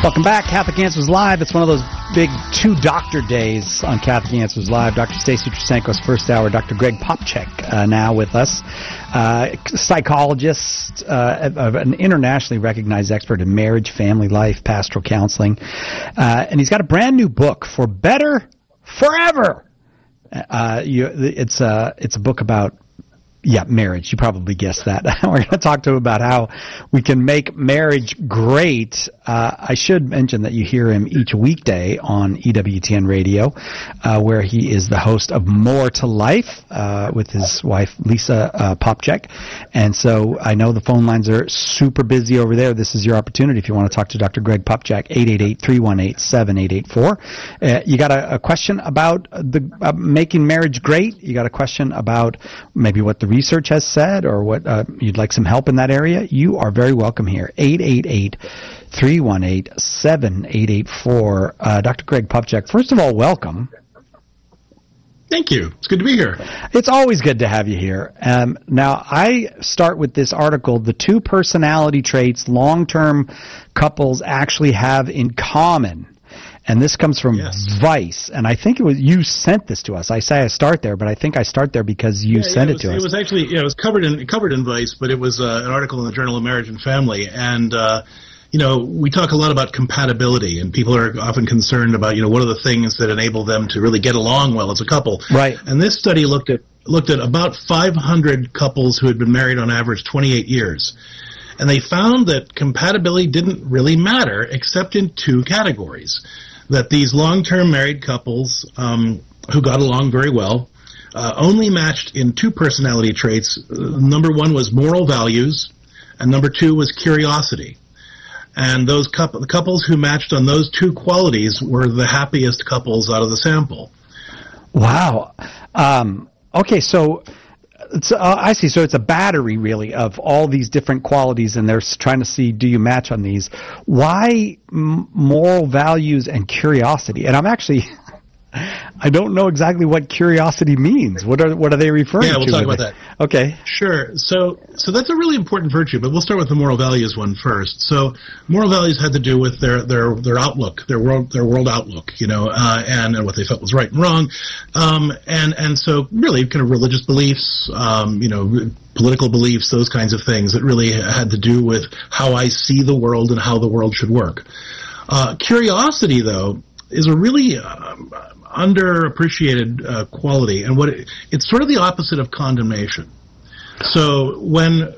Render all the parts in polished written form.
Welcome back. Catholic Answers Live. It's one of those big two-doctor days on Catholic Answers Live. Dr. Stacy Trasenko's first hour. Dr. Greg Popcak now with us. Psychologist, an internationally recognized expert in marriage, family life, pastoral counseling. And he's got a brand new book, For Better Forever. It's a book about marriage. You probably guessed that. We're going to talk to him about how we can make marriage great. I should mention that you hear him each weekday on EWTN Radio, where he is the host of More to Life with his wife, Lisa Popcak. And so I know the phone lines are super busy over there. This is your opportunity if you want to talk to Dr. Greg Popcak, 888-318-7884. You got a question about making marriage great? You got a question about maybe what the research has said or what you'd like some help in that area? You are very welcome here. 888-318-7884. Dr. Greg Popcak, first of all, welcome. Thank you. It's good to be here. It's always good to have you here. Now, I start with this article, the 2 personality traits long-term couples actually have in common. And this comes from Vice, and I think it was you sent this to us. I say I start there, but I think I start there because you sent it to us. It was actually, it was covered in Vice, but it was an article in the Journal of Marriage and Family. And we talk a lot about compatibility, and people are often concerned about what are the things that enable them to really get along well as a couple. Right. And this study looked at about 500 couples who had been married on average 28 years. And they found that compatibility didn't really matter except in 2 categories. That these long-term married couples who got along very well only matched in 2 personality traits. Number 1 was moral values, and number 2 was curiosity. And those couples who matched on those 2 qualities were the happiest couples out of the sample. Wow. Okay, so I see. So it's a battery, really, of all these different qualities, and they're trying to see, do you match on these? Why moral values and curiosity? And I don't know exactly what curiosity means. What are they referring to? Yeah, we'll talk about that. Okay. Sure. So that's a really important virtue, but we'll start with the moral values one first. So moral values had to do with their outlook, their world outlook, and what they felt was right and wrong. And so really kind of religious beliefs, political beliefs, those kinds of things that really had to do with how I see the world and how the world should work. Curiosity, though, is a really underappreciated quality, and it's sort of the opposite of condemnation. So when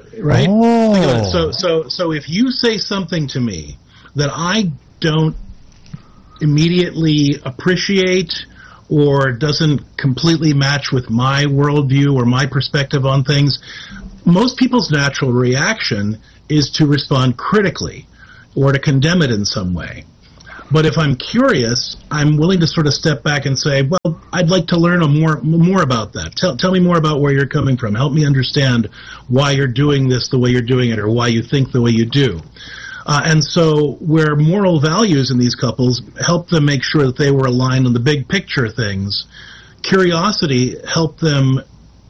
so if you say something to me that I don't immediately appreciate or doesn't completely match with my worldview or my perspective on things, most people's natural reaction is to respond critically or to condemn it in some way. But if I'm curious, I'm willing to sort of step back and say, well, I'd like to learn more about that. Tell me more about where you're coming from. Help me understand why you're doing this the way you're doing it or why you think the way you do. And so where moral values in these couples helped them make sure that they were aligned on the big picture things, curiosity helped them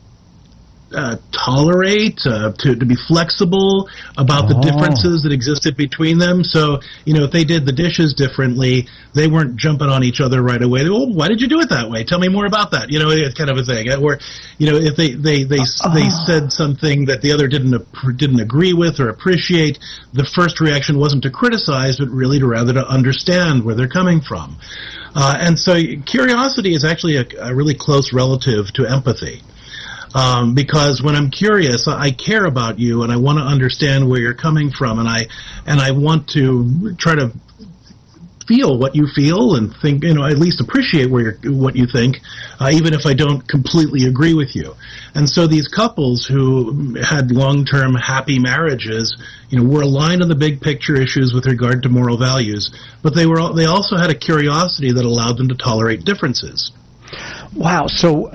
tolerate, to be flexible about the differences that existed between them. So, if they did the dishes differently, they weren't jumping on each other right away. Oh, why did you do it that way? Tell me more about that. It's kind of a thing. Or, if they said something that the other didn't agree with or appreciate, the first reaction wasn't to criticize, but really rather to understand where they're coming from. And so curiosity is actually a really close relative to empathy. Because when I'm curious, I care about you and I want to understand where you're coming from, and I want to try to feel what you feel and think, at least appreciate what you think, even if I don't completely agree with you. And so these couples who had long-term happy marriages, were aligned on the big picture issues with regard to moral values, but they also had a curiosity that allowed them to tolerate differences. Wow. So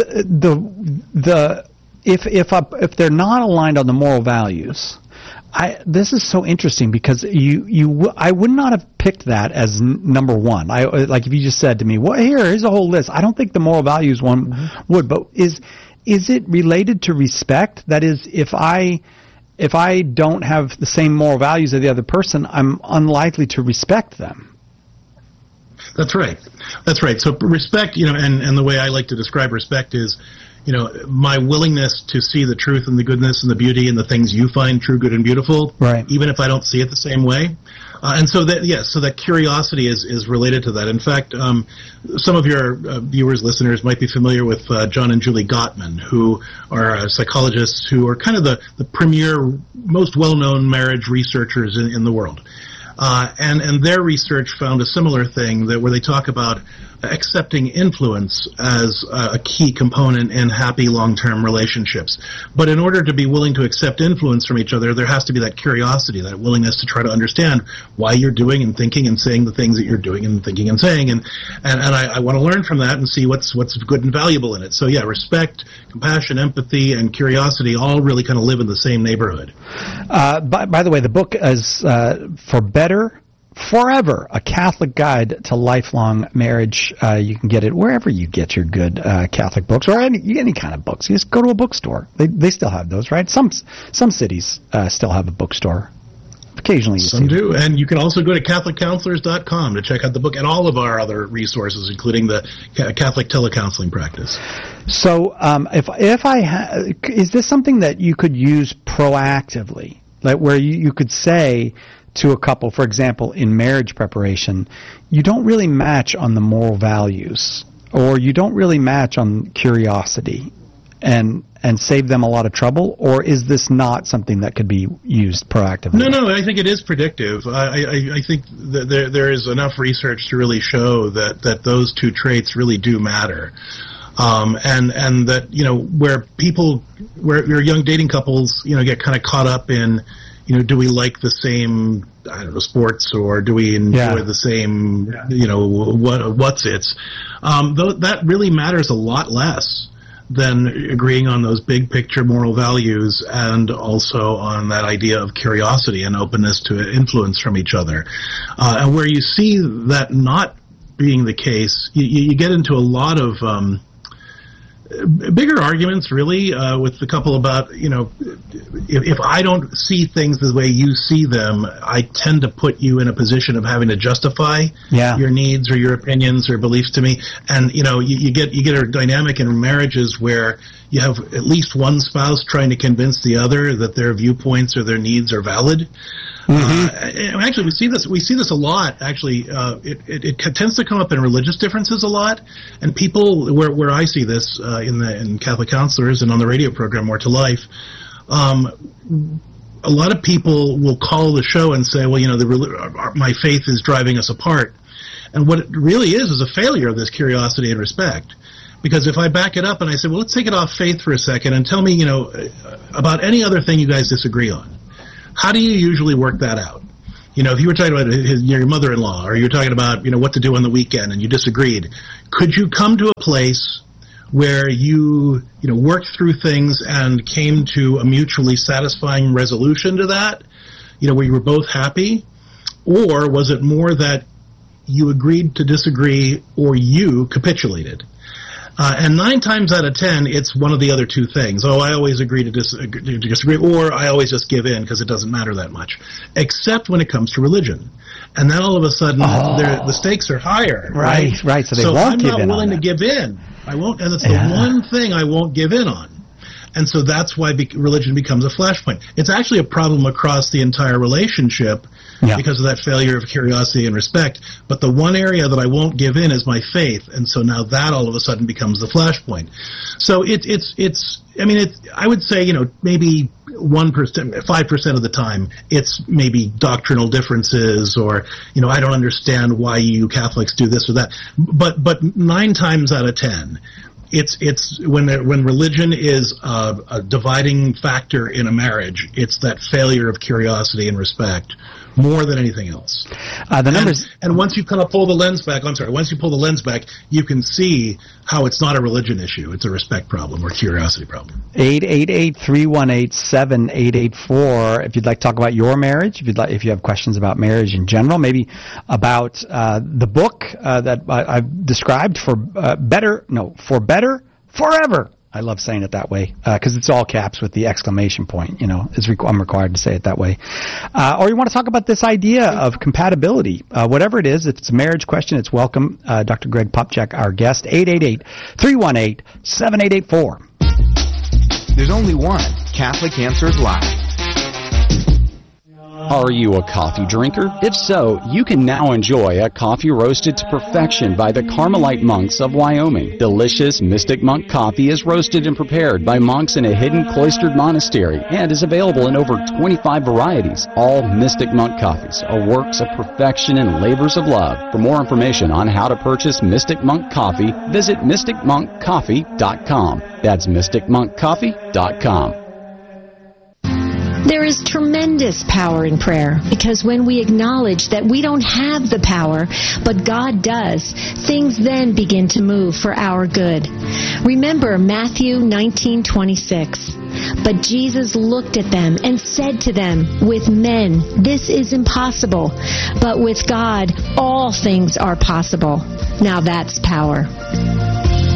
if they're not aligned on the moral values, this is so interesting because I would not have picked that as number one. Like if you just said to me, well, here's a whole list. I don't think the moral values one would, but is it related to respect? That is, if I if I don't have the same moral values as the other person, I'm unlikely to respect them. That's right. That's right. So respect, and the way I like to describe respect is, my willingness to see the truth and the goodness and the beauty and the things you find true, good, and beautiful, right, even if I don't see it the same way. And so that curiosity is related to that. In fact, some of your viewers, listeners might be familiar with John and Julie Gottman, who are psychologists who are kind of the premier, most well-known marriage researchers in the world. And their research found a similar thing where they talk about accepting influence as a key component in happy long-term relationships. But in order to be willing to accept influence from each other, there has to be that curiosity, that willingness to try to understand why you're doing and thinking and saying the things that you're doing and thinking and saying. And I want to learn from that and see what's good and valuable in it. So yeah, respect, compassion, empathy, and curiosity all really kind of live in the same neighborhood. By the way, the book is For Better Forever, a Catholic Guide to Lifelong Marriage. You can get it wherever you get your good Catholic books, or any kind of books. You just go to a bookstore. They still have those, right? Some cities still have a bookstore. Occasionally you Some do. And you can also go to CatholicCounselors.com to check out the book and all of our other resources, including the Catholic telecounseling practice. So is this something that you could use proactively, like where you could say to a couple, for example, in marriage preparation, you don't really match on the moral values, or you don't really match on curiosity, and save them a lot of trouble? Or is this not something that could be used proactively? No, I think it is predictive. I think that there is enough research to really show that those two traits really do matter. And that, where your young dating couples, get kind of caught up in, do we like the same, sports, or do we enjoy the same, what's-its? That really matters a lot less than agreeing on those big picture moral values, and also on that idea of curiosity and openness to influence from each other. And where you see that not being the case, you get into a lot of bigger arguments, really, with the couple about, if I don't see things the way you see them, I tend to put you in a position of having to justify your needs or your opinions or beliefs to me. And, you get a dynamic in marriages where you have at least one spouse trying to convince the other that their viewpoints or their needs are valid. Mm-hmm. Actually, we see this a lot. Actually, it tends to come up in religious differences a lot, and people where I see this in Catholic Counselors and on the radio program More to Life, a lot of people will call the show and say, well, my faith is driving us apart, and what it really is a failure of this curiosity and respect. Because if I back it up and I say, well, let's take it off faith for a second and tell me, about any other thing you guys disagree on. How do you usually work that out? If you were talking about your mother-in-law, or you're talking about, what to do on the weekend, and you disagreed, could you come to a place where you worked through things and came to a mutually satisfying resolution to that, where you were both happy? Or was it more that you agreed to disagree, or you capitulated? And 9 times out of 10, it's one of the other two things. Oh, I always agree to disagree, or I always just give in because it doesn't matter that much. Except when it comes to religion. And then all of a sudden, the stakes are higher. Right. So won't give in. I'm not willing to give in. I won't, and it's the one thing I won't give in on. And so that's why religion becomes a flashpoint. It's actually a problem across the entire relationship because of that failure of curiosity and respect. But the one area that I won't give in is my faith. And so now that all of a sudden becomes the flashpoint. So I would say, maybe 1%, 5% of the time, it's maybe doctrinal differences, or, I don't understand why you Catholics do this or that. But 9 times out of 10, it's when religion is a dividing factor in a marriage, it's that failure of curiosity and respect more than anything else. The numbers, and once you kind of pull the lens back, once you pull the lens back, you can see how it's not a religion issue; it's a respect problem or curiosity problem. 888-318-7884. If you'd like to talk about your marriage, if you have questions about marriage in general, maybe about the book that I've described for Better Forever. I love saying it that way because it's all caps with the exclamation point. You know, I'm required to say it that way. Or you want to talk about this idea of compatibility, whatever it is. If it's a marriage question, it's welcome. Dr. Greg Popcak, our guest, 888-318-7884. There's only one Catholic Answers Live. Are you a coffee drinker? If so, you can now enjoy a coffee roasted to perfection by the Carmelite monks of Wyoming. Delicious Mystic Monk coffee is roasted and prepared by monks in a hidden cloistered monastery and is available in over 25 varieties. All Mystic Monk coffees are works of perfection and labors of love. For more information on how to purchase Mystic Monk coffee, visit mysticmonkcoffee.com. That's mysticmonkcoffee.com. There is tremendous power in prayer because when we acknowledge that we don't have the power, but God does, things then begin to move for our good. Remember Matthew 19:26. But Jesus looked at them and said to them, with men, this is impossible, but with God, all things are possible. Now that's power.